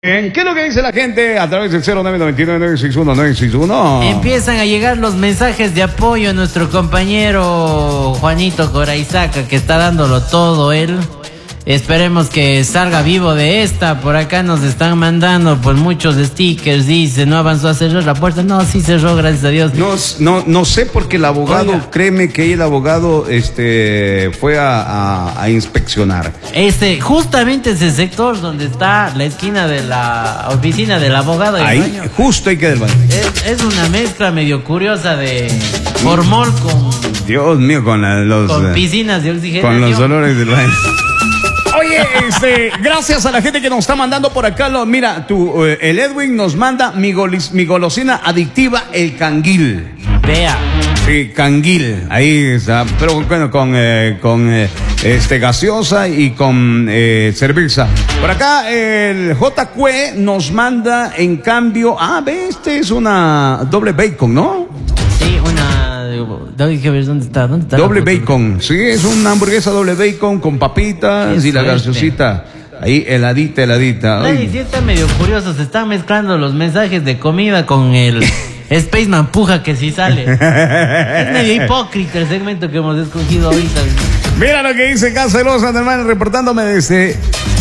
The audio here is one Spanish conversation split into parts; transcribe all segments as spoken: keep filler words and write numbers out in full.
¿Qué es lo que dice la gente a través del cero nueve nueve nueve nueve seis uno nueve seis uno? Empiezan a llegar los mensajes de apoyo a nuestro compañero Juanito Coraizaca, que está dándolo todo él. Esperemos que salga vivo de esta. Por acá nos están mandando pues muchos stickers. Dice, no avanzó a cerrar la puerta. No, sí cerró, gracias a Dios. No, no, no sé porque el abogado, Oiga. créeme que el abogado este, fue a, a, a inspeccionar. Este, justamente ese sector donde está la esquina de la oficina del abogado. y el Ahí, baño, justo ahí queda el baño. es, es una mezcla medio curiosa de formol con, Dios mío, con la- los, con eh, piscinas de oxigenación. con los olores del baño. Oye, este, gracias a la gente que nos está mandando por acá. Lo, mira, tú, eh, el Edwin nos manda mi, golis- mi golosina adictiva, el canguil. Vea. Sí, canguil, ahí está, pero bueno, con, eh, con eh, este, gaseosa y con eh, cerveza. Por acá el J Q nos manda en cambio, ah, ve, este es una doble bacon, ¿no? Sí, una. Dije, a ver, ¿dónde está? ¿Dónde está la Doble foto? bacon, sí, es una hamburguesa doble bacon con papitas Qué y la suerte. gaseosita. Ahí, heladita, heladita. Ay, Ay. sí está medio curioso, se están mezclando los mensajes de comida con el Spaceman Puja que sí sale. Es medio hipócrita el segmento que hemos escogido ahorita. Mira lo que dice Caselosa, hermano, reportándome desde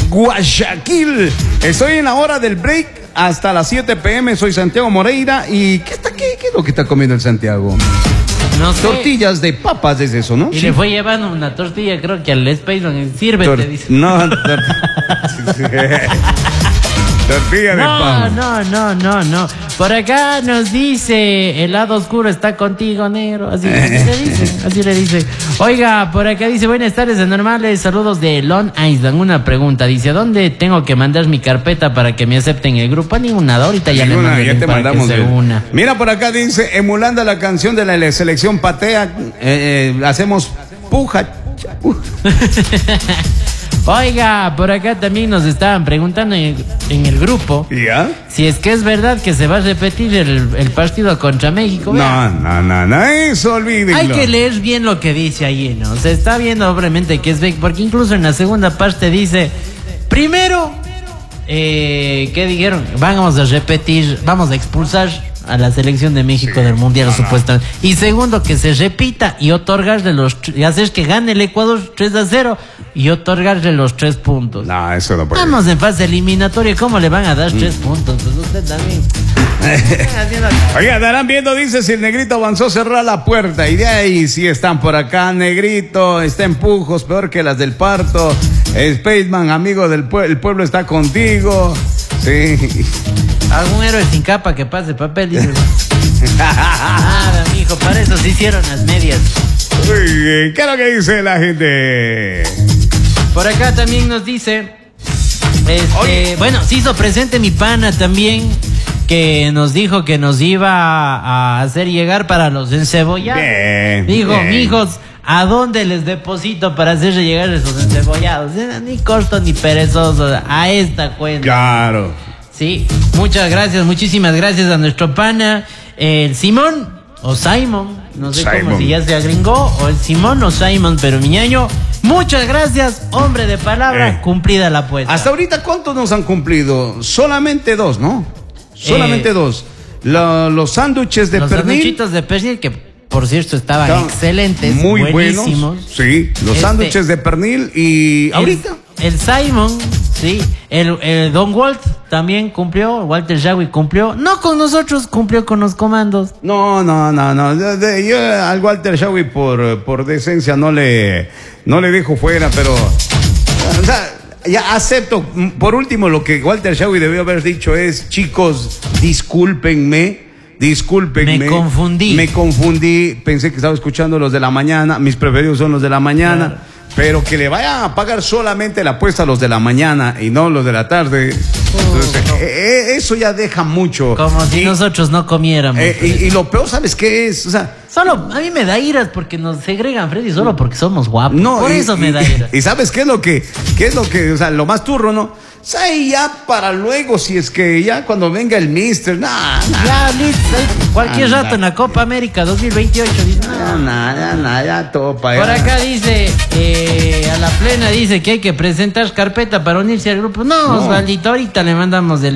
Guayaquil. Estoy en la hora del break hasta las siete pe eme. Soy Santiago Moreira. ¿Y qué, está, qué, qué es lo que está comiendo el Santiago? No sé. Tortillas de papas es eso, ¿no? Y Sí. le fue llevando una tortilla, creo que al Spaceman. Sírvete, Tor- dice. No, tor- sí, sí. Tortilla de No, papas. no, no, no, no. Por acá nos dice, el lado oscuro está contigo, negro. Así, así le dice, así le dice. Oiga, por acá dice, buenas tardes, anormales, saludos de Long Island. Una pregunta, dice, ¿a dónde tengo que mandar mi carpeta para que me acepten el grupo? A ninguna, ahorita ya Ninguna, le mando el ya link te para mandamos que se el- una. Mira por acá dice, emulando la canción de la selección patea, eh, eh, hacemos puja. Uh. Oiga, por acá también nos estaban preguntando en el, en el grupo ¿Ya? si es que es verdad que se va a repetir el, el partido contra México. Vea. No, no, no, no, eso olvídenlo. Hay que leer bien lo que dice ahí, ¿no? Se está viendo obviamente que es fake, porque incluso en la segunda parte dice, primero, eh, ¿qué dijeron? Vamos a repetir, vamos a expulsar a la selección de México Sí, del Mundial, no, no. supuestamente. Y segundo, que se repita y otorgarle los, y hacer que gane el Ecuador tres a cero y otorgarle los tres puntos. No, eso no puede. Vamos en fase eliminatoria, ¿cómo le van a dar tres puntos? Pues usted también. Oiga, estarán viendo, dice, si el negrito avanzó, cerrar la puerta. Y de ahí, si están por acá, negrito, está en pujos, peor que las del parto. Spaceman, amigo del pueblo, el pueblo está contigo. Sí. Algún héroe sin capa que pase papel, dice. Nada, mijo, para eso se hicieron las medias. Muy bien, ¿qué es lo que dice la gente? Por acá también nos dice, este, Oye. bueno, se hizo presente mi pana también, que nos dijo que nos iba a, a hacer llegar para los encebollados. Bien, Dijo, bien. mijos, ¿a dónde les deposito para hacerle llegar esos encebollados? Eh, Ni corto ni perezoso, a esta cuenta. Claro. Sí, muchas gracias, muchísimas gracias a nuestro pana, el Simón o Simon, no sé Simon. cómo, si ya se agringó, o el Simón o Simon, pero mi ñaño, muchas gracias, hombre de palabra, Eh. cumplida la apuesta. Hasta ahorita, ¿cuántos nos han cumplido? Solamente dos, ¿no? Solamente Eh, dos. Lo- los sándwiches de Los pernil. sanduchitos de pernil, que por cierto estaban estaban excelentes, muy buenísimos. buenos. Sí, los Este, sándwiches de pernil y El- ahorita. El, Simon, sí, el, el Don Walt también cumplió, Walter Yagüi cumplió, no con nosotros, cumplió con los comandos. No, no, no, no. De- de- yo al Walter Shawi por, por decencia no le, no le dejo fuera, pero. O sea, ya acepto. Por último, lo que Walter Shawi debió haber dicho es: chicos, discúlpenme. Discúlpenme. Me confundí. Me confundí. Pensé que estaba escuchando los de la mañana. Mis preferidos son los de la mañana. Claro. Pero que le vayan a pagar solamente la apuesta a los de la mañana y no los de la tarde. Entonces, eh, eh, eso ya deja mucho. Como si Y- nosotros no comiéramos. eh, y, y lo peor, ¿sabes qué es? O sea, Solo, a mí me da iras porque nos segregan, Freddy, solo porque somos guapos. no. Por y- eso me y- da iras. Y ¿sabes qué es lo que, qué es lo que, o sea, lo más turro, ¿no? O sea, y ya para luego, si es que ya cuando venga el mister, nah, nah, Ya, listo. Cualquier Anda. rato en la Copa América dos mil veintiocho. Dice, no. ya, nah, ya, nah, ya topa. Por ya. acá dice, eh, a la plena dice que hay que presentar carpeta para unirse al grupo. No, No. Osvaldito, ahorita le mandamos el